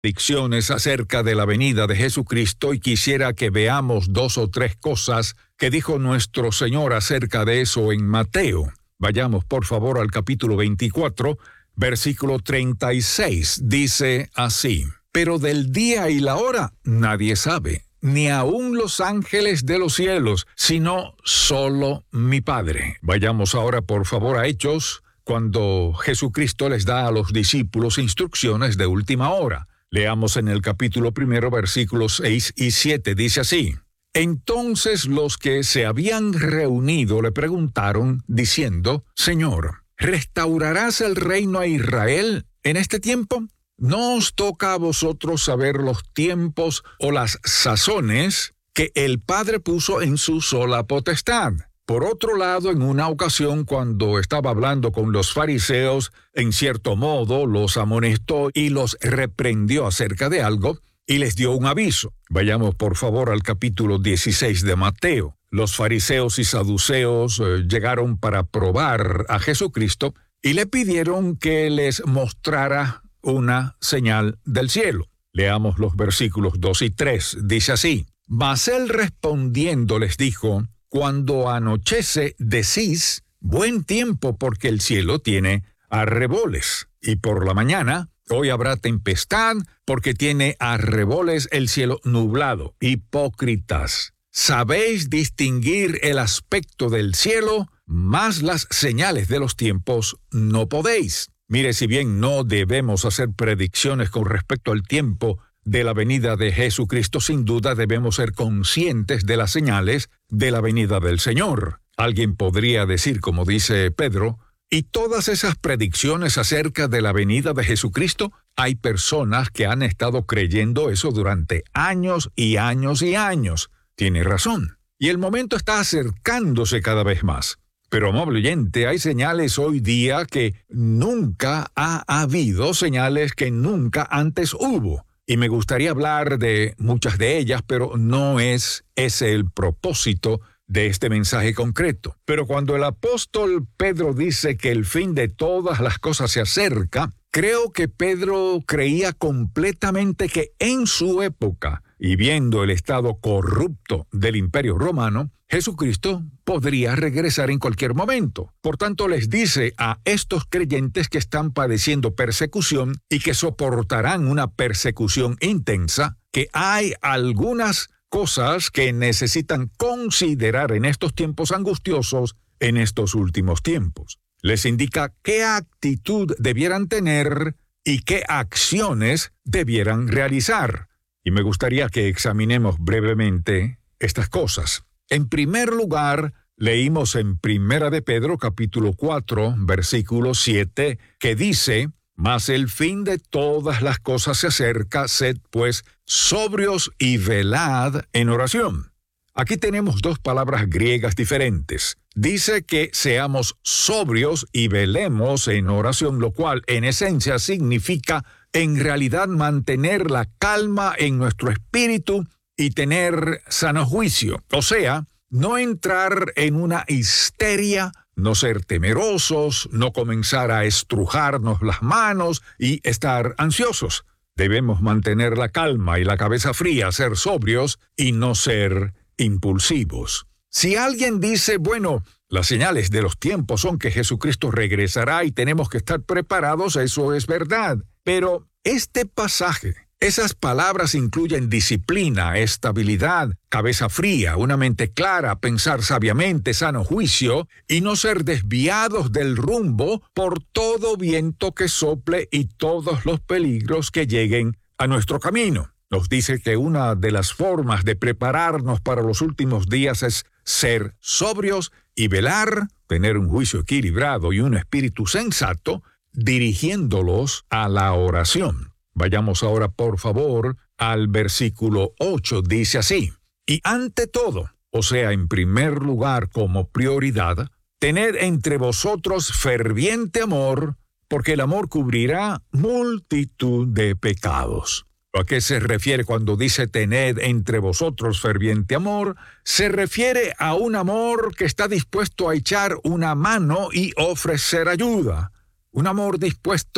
predicciones acerca de la venida de Jesucristo y quisiera que veamos 2 o 3 cosas que dijo nuestro Señor acerca de eso en Mateo. Vayamos por favor al capítulo 24, versículo 36. Dice así: pero del día y la hora nadie sabe, ni aun los ángeles de los cielos, sino solo mi Padre. Vayamos ahora por favor a Hechos, cuando Jesucristo les da a los discípulos instrucciones de última hora. Leamos en el capítulo 1, versículos 6 y 7, dice así: entonces los que se habían reunido le preguntaron, diciendo: Señor, ¿restaurarás el reino a Israel en este tiempo? ¿No os toca a vosotros saber los tiempos o las sazones que el Padre puso en su sola potestad? Por otro lado, en una ocasión, cuando estaba hablando con los fariseos, en cierto modo los amonestó y los reprendió acerca de algo, y les dio un aviso. Vayamos por favor al capítulo 16 de Mateo. Los fariseos y saduceos llegaron para probar a Jesucristo y le pidieron que les mostrara una señal del cielo. Leamos los versículos 2 y 3. Dice así: mas él respondiendo les dijo: cuando anochece decís, buen tiempo, porque el cielo tiene arreboles, y por la mañana, hoy habrá tempestad, porque tiene arreboles el cielo nublado. Hipócritas, sabéis distinguir el aspecto del cielo, mas las señales de los tiempos no podéis. Mire, si bien no debemos hacer predicciones con respecto al tiempo de la venida de Jesucristo, sin duda debemos ser conscientes de las señales de la venida del Señor. Alguien podría decir, como dice Pedro, y todas esas predicciones acerca de la venida de Jesucristo, hay personas que han estado creyendo eso durante años y años y años. Tiene razón. Y el momento está acercándose cada vez más. Pero, amable oyente, hay señales hoy día que nunca ha habido, señales que nunca antes hubo. Y me gustaría hablar de muchas de ellas, pero no es ese el propósito de este mensaje concreto. Pero cuando el apóstol Pedro dice que el fin de todas las cosas se acerca, creo que Pedro creía completamente que en su época, y viendo el estado corrupto del Imperio Romano, Jesucristo podría regresar en cualquier momento. Por tanto, les dice a estos creyentes que están padeciendo persecución y que soportarán una persecución intensa, que hay algunas cosas que necesitan considerar en estos tiempos angustiosos, en estos últimos tiempos. Les indica qué actitud debieran tener y qué acciones debieran realizar. Y me gustaría que examinemos brevemente estas cosas. En primer lugar, leímos en Primera de Pedro, capítulo 4, versículo 7, que dice: mas el fin de todas las cosas se acerca, sed pues sobrios y velad en oración. Aquí tenemos 2 palabras griegas diferentes. Dice que seamos sobrios y velemos en oración, lo cual en esencia significa en realidad mantener la calma en nuestro espíritu y tener sano juicio. O sea, no entrar en una histeria, no ser temerosos, no comenzar a estrujarnos las manos y estar ansiosos. Debemos mantener la calma y la cabeza fría, ser sobrios y no ser impulsivos. Si alguien dice, bueno, las señales de los tiempos son que Jesucristo regresará y tenemos que estar preparados, eso es verdad. Pero este pasaje, esas palabras incluyen disciplina, estabilidad, cabeza fría, una mente clara, pensar sabiamente, sano juicio, y no ser desviados del rumbo por todo viento que sople y todos los peligros que lleguen a nuestro camino. Nos dice que una de las formas de prepararnos para los últimos días es ser sobrios y velar, tener un juicio equilibrado y un espíritu sensato, dirigiéndolos a la oración. Vayamos ahora, por favor, al versículo 8. Dice así: y ante todo, o sea, en primer lugar como prioridad, tened entre vosotros ferviente amor, porque el amor cubrirá multitud de pecados. ¿A qué se refiere cuando dice tened entre vosotros ferviente amor? Se refiere a un amor que está dispuesto a echar una mano y ofrecer ayuda. Un amor dispuesto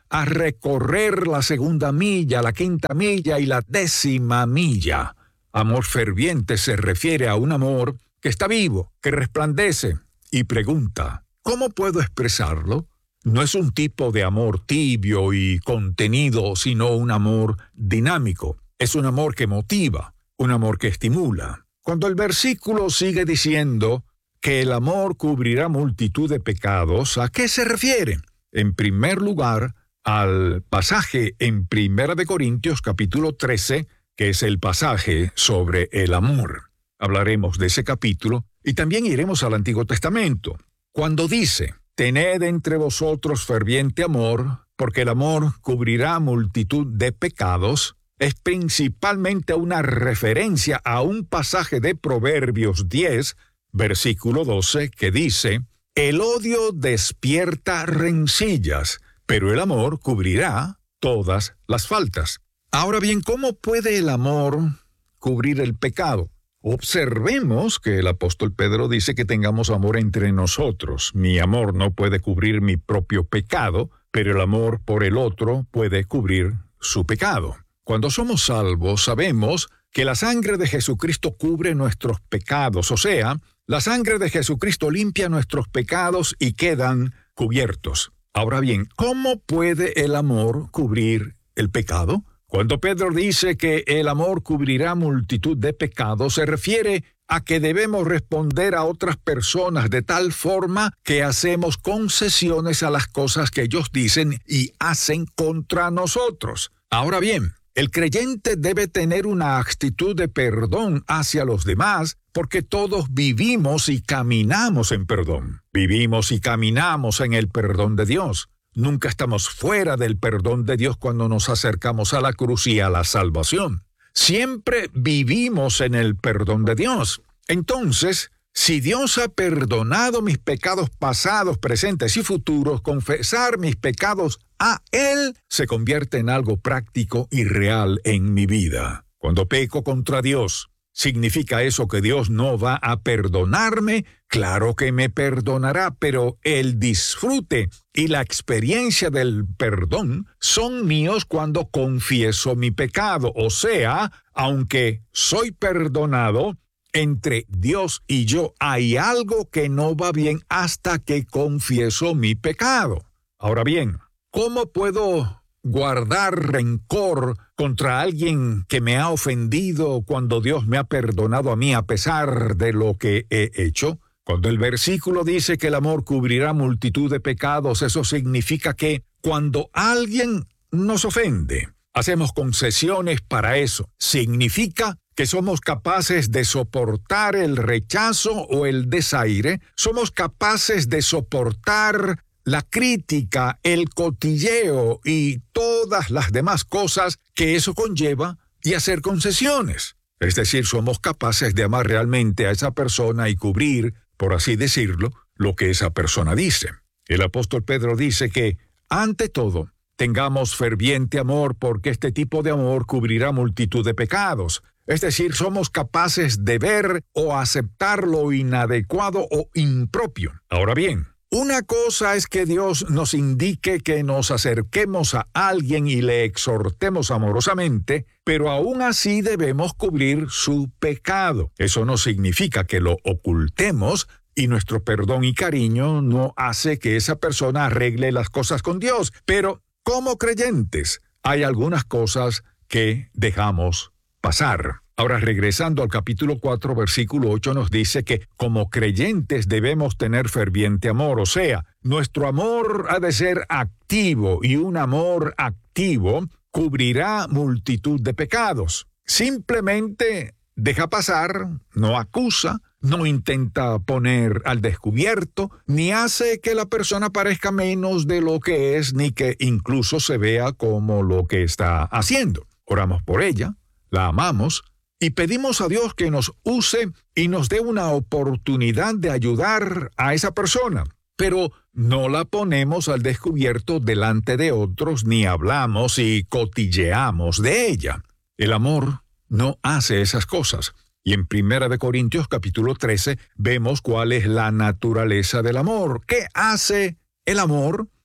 a recorrer la segunda milla, la quinta milla y la 10ª milla. Amor ferviente se refiere a un amor que está vivo, que resplandece y pregunta, ¿cómo puedo expresarlo? No es un tipo de amor tibio y contenido, sino un amor dinámico. Es un amor que motiva, un amor que estimula. Cuando el versículo sigue diciendo que el amor cubrirá multitud de pecados, ¿a qué se refiere? En primer lugar, al pasaje en 1 Corintios capítulo 13, que es el pasaje sobre el amor. Hablaremos de ese capítulo y también iremos al Antiguo Testamento. Cuando dice, tened entre vosotros ferviente amor, porque el amor cubrirá multitud de pecados, es principalmente una referencia a un pasaje de Proverbios 10, versículo 12, que dice, el odio despierta rencillas, pero el amor cubrirá todas las faltas. Ahora bien, ¿cómo puede el amor cubrir el pecado? Observemos que el apóstol Pedro dice que tengamos amor entre nosotros. Mi amor no puede cubrir mi propio pecado, pero el amor por el otro puede cubrir su pecado. Cuando somos salvos, sabemos que la sangre de Jesucristo cubre nuestros pecados, o sea, la sangre de Jesucristo limpia nuestros pecados y quedan cubiertos. Ahora bien, ¿cómo puede el amor cubrir el pecado? Cuando Pedro dice que el amor cubrirá multitud de pecados, se refiere a que debemos responder a otras personas de tal forma que hacemos concesiones a las cosas que ellos dicen y hacen contra nosotros. Ahora bien, el creyente debe tener una actitud de perdón hacia los demás, porque todos vivimos y caminamos en perdón. Vivimos y caminamos en el perdón de Dios. Nunca estamos fuera del perdón de Dios cuando nos acercamos a la cruz y a la salvación. Siempre vivimos en el perdón de Dios. Entonces, si Dios ha perdonado mis pecados pasados, presentes y futuros, confesar mis pecados a Él se convierte en algo práctico y real en mi vida. Cuando peco contra Dios, ¿significa eso que Dios no va a perdonarme? Claro que me perdonará, pero el disfrute y la experiencia del perdón son míos cuando confieso mi pecado. O sea, aunque soy perdonado, entre Dios y yo hay algo que no va bien hasta que confieso mi pecado. Ahora bien, ¿cómo puedo guardar rencor contra alguien que me ha ofendido cuando Dios me ha perdonado a mí a pesar de lo que he hecho? Cuando el versículo dice que el amor cubrirá multitud de pecados, eso significa que cuando alguien nos ofende, hacemos concesiones para eso. Significa que somos capaces de soportar el rechazo o el desaire, somos capaces de soportar la crítica, el cotilleo y todas las demás cosas que eso conlleva y hacer concesiones. Es decir, somos capaces de amar realmente a esa persona y cubrir, por así decirlo, lo que esa persona dice. El apóstol Pedro dice que, ante todo, tengamos ferviente amor porque este tipo de amor cubrirá multitud de pecados. Es decir, somos capaces de ver o aceptar lo inadecuado o impropio. Ahora bien, una cosa es que Dios nos indique que nos acerquemos a alguien y le exhortemos amorosamente, pero aún así debemos cubrir su pecado. Eso no significa que lo ocultemos y nuestro perdón y cariño no hace que esa persona arregle las cosas con Dios. Pero como creyentes, hay algunas cosas que dejamos pasar. Ahora, regresando al capítulo 4, versículo 8, nos dice que como creyentes debemos tener ferviente amor, o sea, nuestro amor ha de ser activo y un amor activo cubrirá multitud de pecados. Simplemente deja pasar, no acusa, no intenta poner al descubierto, ni hace que la persona parezca menos de lo que es, ni que incluso se vea como lo que está haciendo. Oramos por ella, la amamos, y pedimos a Dios que nos use y nos dé una oportunidad de ayudar a esa persona. Pero no la ponemos al descubierto delante de otros, ni hablamos y cotilleamos de ella. El amor no hace esas cosas. Y en 1 Corintios capítulo 13 vemos cuál es la naturaleza del amor. ¿Qué hace el amor?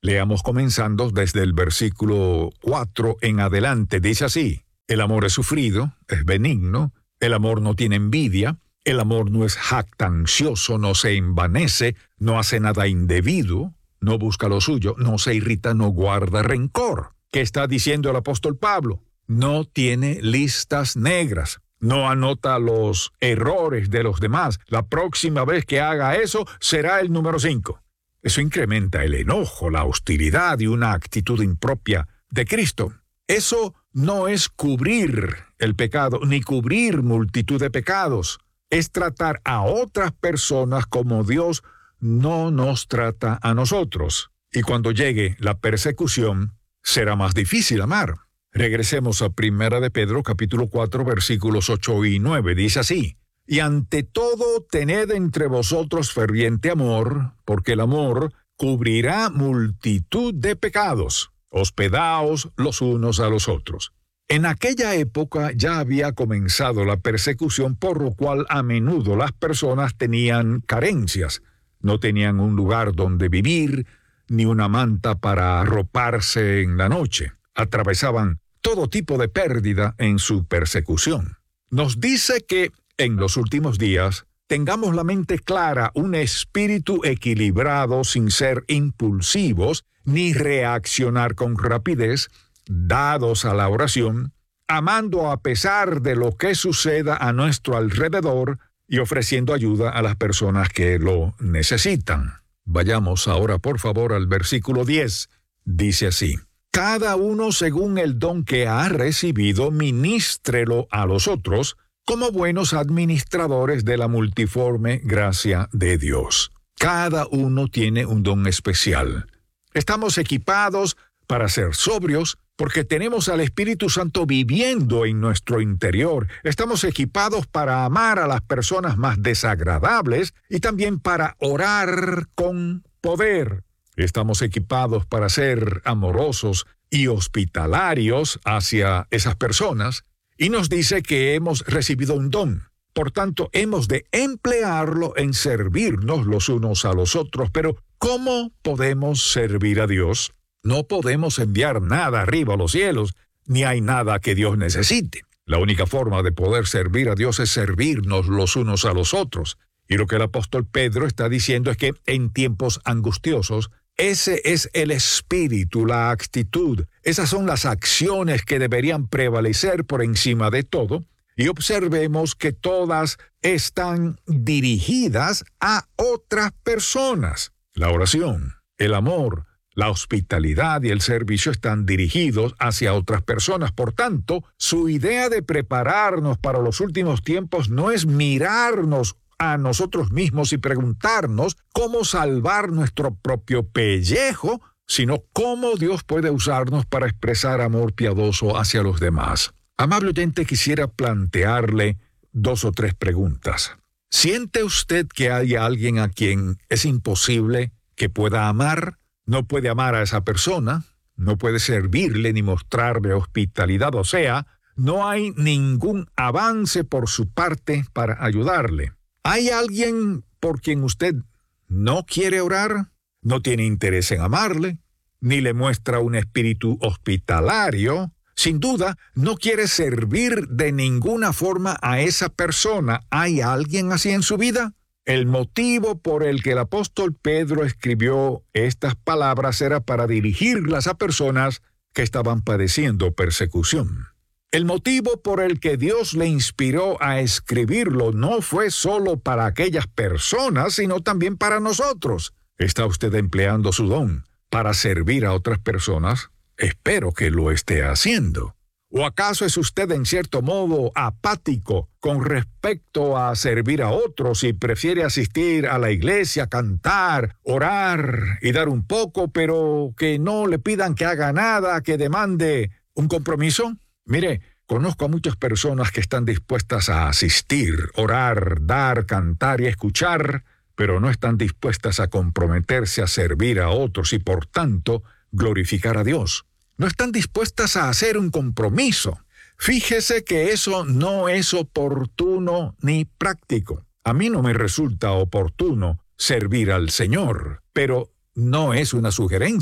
Leamos comenzando desde el versículo 4 en adelante. Dice así: el amor es sufrido, es benigno, el amor no tiene envidia, el amor no es jactancioso, no se envanece, no hace nada indebido, no busca lo suyo, no se irrita, no guarda rencor. ¿Qué está diciendo el apóstol Pablo? No tiene listas negras, no anota los errores de los demás. La próxima vez que haga eso será el número 5. Eso incrementa el enojo, la hostilidad y una actitud impropia de Cristo. Eso no es cubrir el pecado, ni cubrir multitud de pecados. Es tratar a otras personas como Dios no nos trata a nosotros. Y cuando llegue la persecución, será más difícil amar. Regresemos a 1 de Pedro, capítulo 4, versículos 8 y 9. Dice así: y ante todo tened entre vosotros ferviente amor, porque el amor cubrirá multitud de pecados. Hospedaos los unos a los otros. En aquella época ya había comenzado la persecución, por lo cual a menudo las personas tenían carencias. No tenían un lugar donde vivir, ni una manta para arroparse en la noche. Atravesaban todo tipo de pérdida en su persecución. Nos dice que en los últimos días tengamos la mente clara, un espíritu equilibrado sin ser impulsivos ni reaccionar con rapidez, dados a la oración, amando a pesar de lo que suceda a nuestro alrededor y ofreciendo ayuda a las personas que lo necesitan. Vayamos ahora, por favor, al versículo 10. Dice así: cada uno según el don que ha recibido, ministrelo a los otros, como buenos administradores de la multiforme gracia de Dios. Cada uno tiene un don especial. Estamos equipados para ser sobrios porque tenemos al Espíritu Santo viviendo en nuestro interior. Estamos equipados para amar a las personas más desagradables y también para orar con poder. Estamos equipados para ser amorosos y hospitalarios hacia esas personas. Y nos dice que hemos recibido un don. Por tanto, hemos de emplearlo en servirnos los unos a los otros. Pero, ¿cómo podemos servir a Dios? No podemos enviar nada arriba a los cielos, ni hay nada que Dios necesite. La única forma de poder servir a Dios es servirnos los unos a los otros. Y lo que el apóstol Pedro está diciendo es que en tiempos angustiosos, ese es el espíritu, la actitud. Esas son las acciones que deberían prevalecer por encima de todo. Y observemos que todas están dirigidas a otras personas. La oración, el amor, la hospitalidad y el servicio están dirigidos hacia otras personas. Por tanto, su idea de prepararnos para los últimos tiempos no es mirarnos a nosotros mismos y preguntarnos cómo salvar nuestro propio pellejo, sino cómo Dios puede usarnos para expresar amor piadoso hacia los demás. Amable oyente, quisiera plantearle 2 o 3 preguntas. ¿Siente usted que hay alguien a quien es imposible que pueda amar? No puede amar a esa persona, no puede servirle ni mostrarle hospitalidad, o sea, no hay ningún avance por su parte para ayudarle. ¿Hay alguien por quien usted no quiere orar? ¿No tiene interés en amarle? ¿Ni le muestra un espíritu hospitalario? Sin duda, no quiere servir de ninguna forma a esa persona. ¿Hay alguien así en su vida? El motivo por el que el apóstol Pedro escribió estas palabras era para dirigirlas a personas que estaban padeciendo persecución. El motivo por el que Dios le inspiró a escribirlo no fue solo para aquellas personas, sino también para nosotros. ¿Está usted empleando su don para servir a otras personas? Espero que lo esté haciendo. ¿O acaso es usted en cierto modo apático con respecto a servir a otros y prefiere asistir a la iglesia, cantar, orar y dar un poco, pero que no le pidan que haga nada, que demande un compromiso? Mire, conozco a muchas personas que están dispuestas a asistir, orar, dar, cantar y escuchar, pero no están dispuestas a comprometerse a servir a otros y, por tanto, glorificar a Dios. No están dispuestas a hacer un compromiso. Fíjese que eso no es oportuno ni práctico. A mí no me resulta oportuno servir al Señor, pero no es una sugerencia.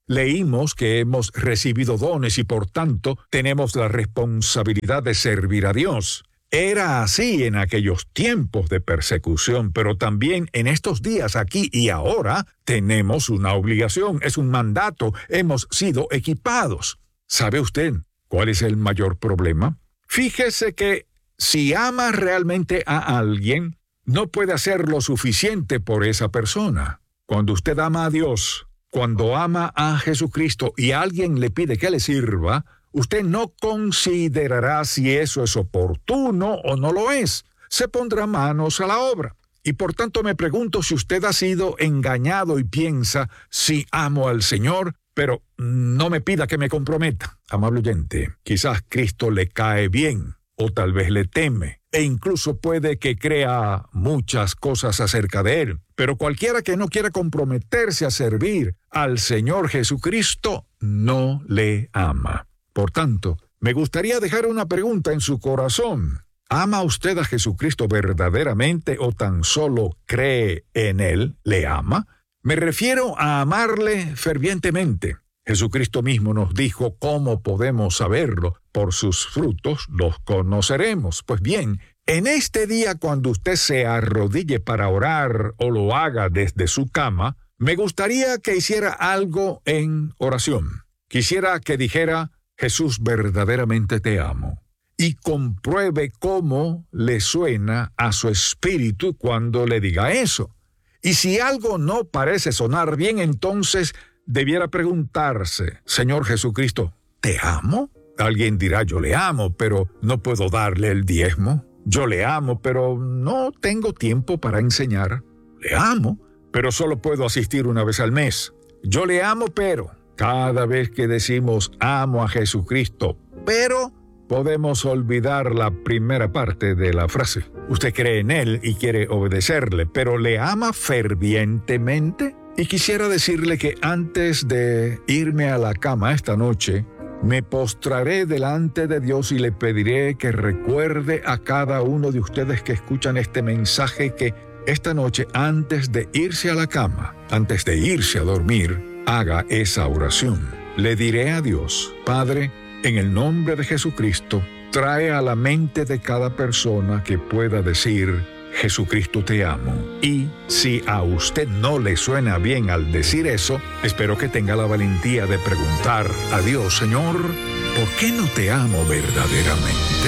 Leímos que hemos recibido dones y por tanto tenemos la responsabilidad de servir a Dios. Era así en aquellos tiempos de persecución, pero también en estos días aquí y ahora tenemos una obligación, es un mandato, hemos sido equipados. ¿Sabe usted cuál es el mayor problema? Fíjese que si ama realmente a alguien, no puede hacer lo suficiente por esa persona. Cuando usted ama a Dios, cuando ama a Jesucristo y alguien le pide que le sirva, usted no considerará si eso es oportuno o no lo es. Se pondrá manos a la obra. Y por tanto me pregunto si usted ha sido engañado y piensa, sí amo al Señor, pero no me pida que me comprometa. Amable oyente, quizás Cristo le cae bien, o tal vez le teme, e incluso puede que crea muchas cosas acerca de él. Pero cualquiera que no quiera comprometerse a servir al Señor Jesucristo, no le ama. Por tanto, me gustaría dejar una pregunta en su corazón. ¿Ama usted a Jesucristo verdaderamente o tan solo cree en Él? ¿Le ama? Me refiero a amarle fervientemente. Jesucristo mismo nos dijo cómo podemos saberlo. Por sus frutos los conoceremos. Pues bien, en este día cuando usted se arrodille para orar o lo haga desde su cama, me gustaría que hiciera algo en oración. Quisiera que dijera, Jesús, verdaderamente te amo. Y compruebe cómo le suena a su espíritu cuando le diga eso. Y si algo no parece sonar bien, entonces debiera preguntarse, Señor Jesucristo, ¿te amo? Alguien dirá, yo le amo, pero no puedo darle el diezmo. Yo le amo, pero no tengo tiempo para enseñar. Le amo, pero solo puedo asistir una vez al mes. Yo le amo, pero cada vez que decimos amo a Jesucristo, pero podemos olvidar la primera parte de la frase. Usted cree en Él y quiere obedecerle, pero ¿le ama fervientemente? Y quisiera decirle que antes de irme a la cama esta noche, me postraré delante de Dios y le pediré que recuerde a cada uno de ustedes que escuchan este mensaje que esta noche, antes de irse a la cama, antes de irse a dormir, haga esa oración. Le diré a Dios, Padre, en el nombre de Jesucristo, trae a la mente de cada persona que pueda decir, Jesucristo te amo. Y si a usted no le suena bien al decir eso, espero que tenga la valentía de preguntar a Dios, Señor, ¿por qué no te amo verdaderamente?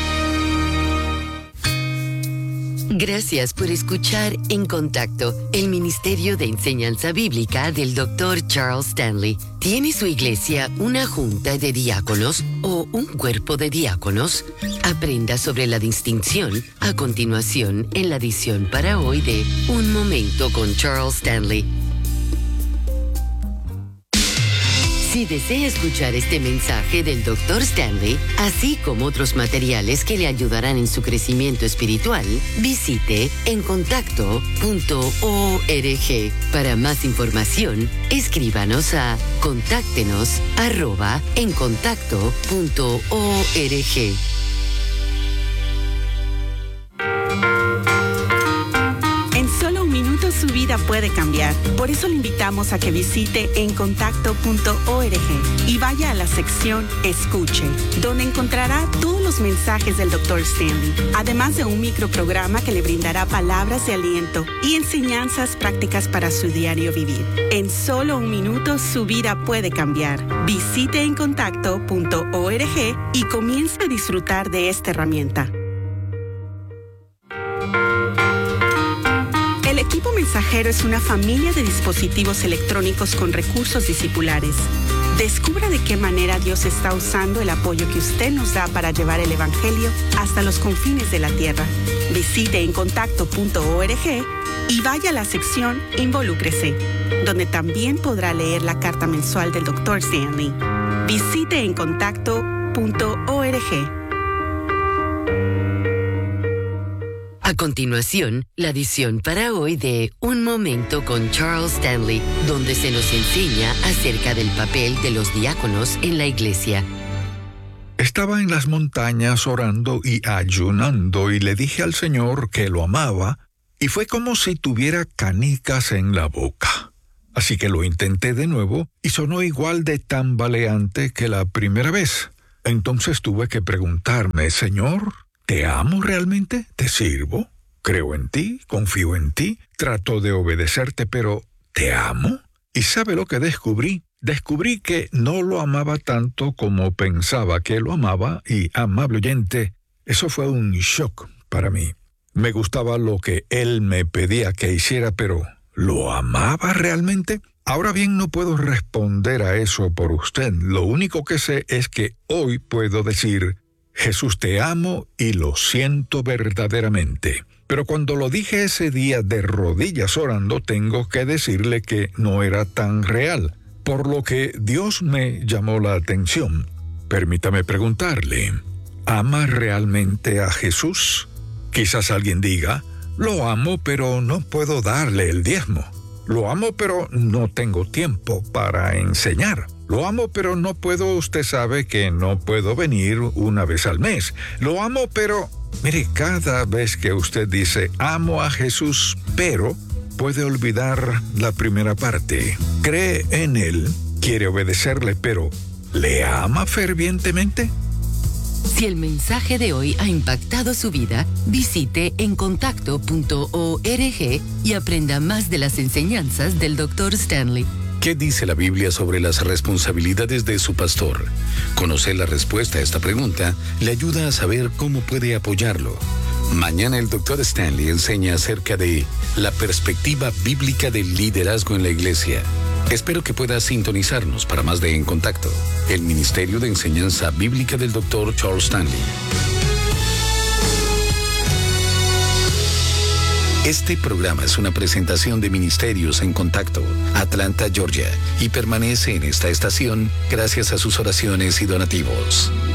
Gracias por escuchar En Contacto, el Ministerio de Enseñanza Bíblica del Dr. Charles Stanley. ¿Tiene su iglesia una junta de diáconos o un cuerpo de diáconos? Aprenda sobre la distinción a continuación en la edición para hoy de Un Momento con Charles Stanley. Si desea escuchar este mensaje del Dr. Stanley, así como otros materiales que le ayudarán en su crecimiento espiritual, visite encontacto.org. Para más información, escríbanos a contáctenos@encontacto.org. Su vida puede cambiar. Por eso le invitamos a que visite encontacto.org y vaya a la sección Escuche, donde encontrará todos los mensajes del Dr. Stanley, además de un microprograma que le brindará palabras de aliento y enseñanzas prácticas para su diario vivir. En solo un minuto su vida puede cambiar. Visite encontacto.org y comience a disfrutar de esta herramienta. El equipo mensajero es una familia de dispositivos electrónicos con recursos discipulares. Descubra de qué manera Dios está usando el apoyo que usted nos da para llevar el Evangelio hasta los confines de la tierra. Visite encontacto.org y vaya a la sección Involúcrese, donde también podrá leer la carta mensual del Dr. Stanley. Visite encontacto.org. A continuación, la edición para hoy de Un Momento con Charles Stanley, donde se nos enseña acerca del papel de los diáconos en la iglesia. Estaba en las montañas orando y ayunando y le dije al Señor que lo amaba y fue como si tuviera canicas en la boca. Así que lo intenté de nuevo y sonó igual de tambaleante que la primera vez. Entonces tuve que preguntarme, Señor, ¿te amo realmente? ¿Te sirvo? Creo en ti, confío en ti, trato de obedecerte, pero ¿te amo? ¿Y sabe lo que descubrí? Descubrí que no lo amaba tanto como pensaba que lo amaba y, amable oyente, eso fue un shock para mí. Me gustaba lo que él me pedía que hiciera, pero ¿lo amaba realmente? Ahora bien, no puedo responder a eso por usted. Lo único que sé es que hoy puedo decir, Jesús, te amo y lo siento verdaderamente. Pero cuando lo dije ese día de rodillas orando, tengo que decirle que no era tan real, por lo que Dios me llamó la atención. Permítame preguntarle, ¿ama realmente a Jesús? Quizás alguien diga, lo amo, pero no puedo darle el diezmo. Lo amo, pero no tengo tiempo para enseñar. Lo amo, pero no puedo, usted sabe que no puedo venir una vez al mes. Lo amo, pero... Mire, cada vez que usted dice, amo a Jesús, pero puede olvidar la primera parte. Cree en Él, quiere obedecerle, pero ¿le ama fervientemente? Si el mensaje de hoy ha impactado su vida, visite encontacto.org y aprenda más de las enseñanzas del Dr. Stanley. ¿Qué dice la Biblia sobre las responsabilidades de su pastor? Conocer la respuesta a esta pregunta le ayuda a saber cómo puede apoyarlo. Mañana el Dr. Stanley enseña acerca de la perspectiva bíblica del liderazgo en la iglesia. Espero que pueda sintonizarnos para más de En Contacto, el Ministerio de Enseñanza Bíblica del Dr. Charles Stanley. Este programa es una presentación de Ministerios en Contacto, Atlanta, Georgia, y permanece en esta estación gracias a sus oraciones y donativos.